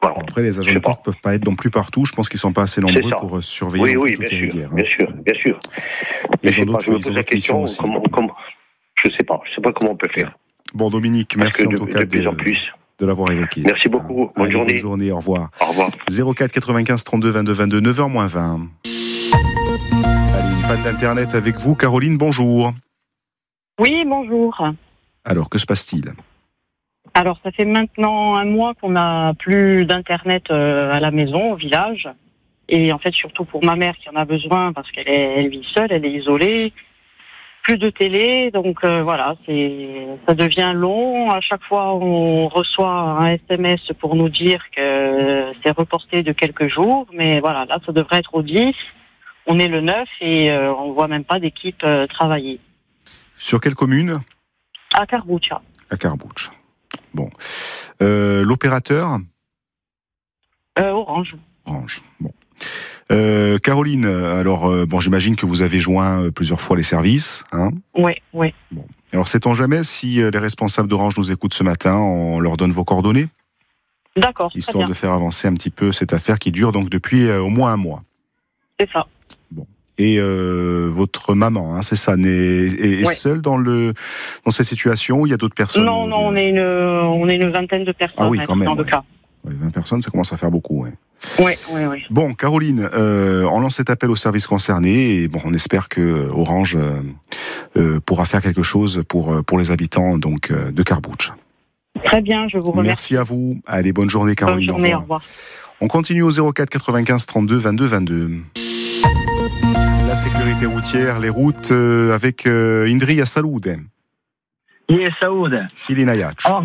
Voilà. Après, les agents de parc ne peuvent pas être non plus partout. Je pense qu'ils ne sont pas assez nombreux pour surveiller toutes les rivières. Bien sûr. Ils ont d'autres missions aussi. Je sais pas comment on peut faire. Bon, Dominique, merci en tout cas de l'avoir évoqué. Merci beaucoup. Bonne journée. Au revoir. Au revoir. 04 95 32 22 22, 9h moins 20. Allez, une panne d'internet avec vous. Caroline, bonjour. Oui, bonjour. Alors, que se passe-t-il ? Alors, ça fait maintenant un mois qu'on n'a plus d'internet à la maison, au village. Et en fait, surtout pour ma mère qui en a besoin parce qu'elle vit seule, elle est isolée. Plus de télé, donc voilà, ça devient long. À chaque fois, on reçoit un SMS pour nous dire que c'est reporté de quelques jours, mais voilà, là, ça devrait être au 10. On est le 9 et on voit même pas d'équipe travailler. Sur quelle commune ? À Karboucha. À Karboucha. Bon. L'opérateur ? Orange. Orange, bon. Caroline, alors j'imagine que vous avez joint plusieurs fois les services, hein ? Oui. Bon. Alors, sait-on jamais si les responsables d'Orange nous écoutent ce matin, on leur donne vos coordonnées ? D'accord. Histoire de faire avancer un petit peu cette affaire qui dure donc depuis au moins un mois. C'est ça. Bon. Et votre maman, hein, c'est ça, est seule dans cette situation ou il y a d'autres personnes ? Non, on est une vingtaine de personnes. Ah oui, quand même. Dans le cas. 20 personnes, ça commence à faire beaucoup, oui. Oui. Bon, Caroline, on lance cet appel aux services concernés et on espère que Orange pourra faire quelque chose pour les habitants donc de Karboucha. Très bien, je vous remercie. Merci à vous. Allez, bonne journée, Caroline. Bonne journée, au revoir. On continue au 04 95 32 22 22. La sécurité routière, les routes avec Indri Assaloud. Yes, Saoud. Alors,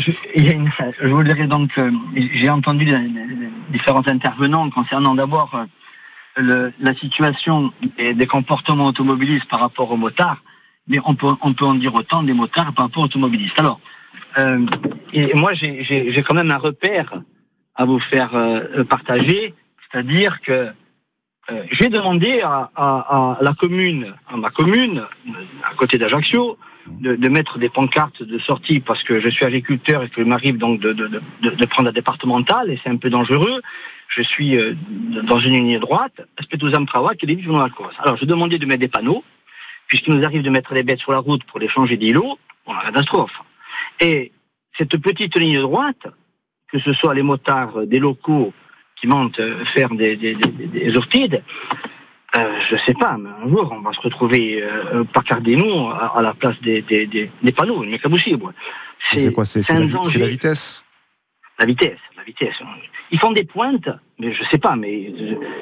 je vous dirais donc, j'ai entendu les différents intervenants concernant d'abord la situation des comportements automobilistes par rapport aux motards, mais on peut en dire autant des motards par rapport aux automobilistes. Alors, et moi j'ai quand même un repère à vous faire partager, c'est-à-dire que j'ai demandé à ma commune, à côté d'Ajaccio, de mettre des pancartes de sortie parce que je suis agriculteur et qu'il m'arrive donc de prendre la départementale et c'est un peu dangereux. Je suis dans une ligne droite, Espetuzam Prawa, qui est dans la course. Alors, je demandais de mettre des panneaux, puisqu'il nous arrive de mettre les bêtes sur la route pour les changer d'îlot, la catastrophe. Et cette petite ligne droite, que ce soit les motards des locaux qui montent faire des ortides, je sais pas, mais un jour, on va se retrouver placardés-nous à la place des panneaux, mais possible. C'est quoi, c'est la vitesse ? La vitesse. Ils font des pointes, mais je sais pas, mais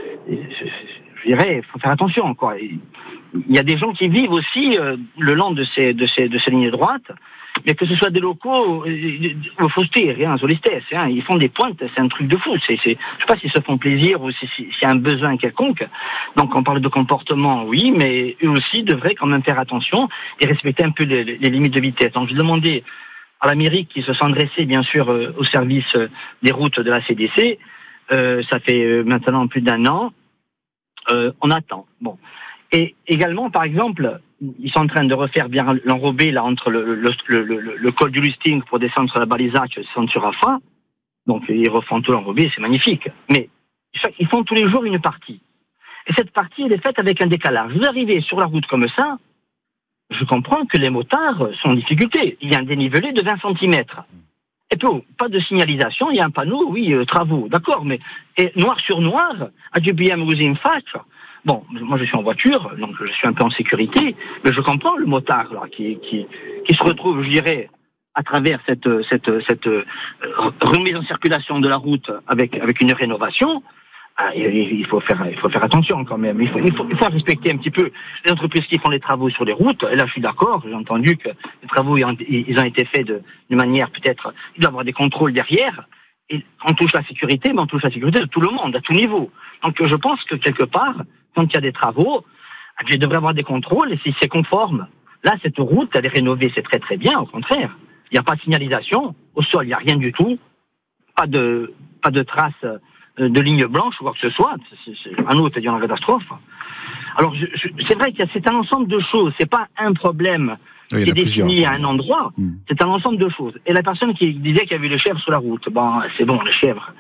je dirais, il faut faire attention, quoi. Il y a des gens qui vivent aussi le long de ces lignes droites, mais que ce soit des locaux, il faut se taire, hein, sur les tests, hein, ils font des pointes, c'est un truc de fou. Je sais pas s'ils se font plaisir ou s'il y a un besoin quelconque. Donc on parle de comportement, oui, mais eux aussi devraient quand même faire attention et respecter un peu les limites de vitesse. Donc je demandais à la mairie qui se sont adressés, bien sûr, au service des routes de la CDC. Ça fait maintenant plus d'1 an. On attend. Bon. Et également, par exemple, ils sont en train de refaire bien l'enrobé là entre le col du Lusting pour descendre sur la Balisac, descendre sur Afa. Donc ils refont tout l'enrobé, c'est magnifique. Mais ils font tous les jours une partie. Et cette partie, elle est faite avec un décalage. Vous arrivez sur la route comme ça, je comprends que les motards sont en difficulté. Il y a un dénivelé de 20 cm. Et puis, pas de signalisation, il y a un panneau, oui, travaux, d'accord, mais et noir sur noir, à du BM bon, moi je suis en voiture, donc je suis un peu en sécurité, mais je comprends le motard là, qui se retrouve, je dirais, à travers cette remise en circulation de la route avec une rénovation. Il faut faire attention quand même. Il faut respecter un petit peu les entreprises qui font les travaux sur les routes. Et là, je suis d'accord. J'ai entendu que les travaux ils ont été faits d'une manière peut-être. Il doit y avoir des contrôles derrière. Et on touche la sécurité, mais on touche la sécurité de tout le monde, à tout niveau. Donc, je pense que quelque part, quand il y a des travaux, il devrait y avoir des contrôles. Et si c'est conforme, là, cette route, elle est rénovée, c'est très très bien. Au contraire, il n'y a pas de signalisation au sol, il n'y a rien du tout, pas de traces de lignes blanches ou quoi que ce soit. C'est un autre dit en catastrophe. Alors c'est vrai que c'est un ensemble de choses, c'est pas un problème qui est défini à un endroit, c'est un ensemble de choses. Et la personne qui disait qu'il y avait les chèvres sur la route, c'est bon, les chèvres,